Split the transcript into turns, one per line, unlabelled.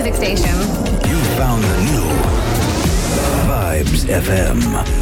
music station.
You found the new Vibes FM.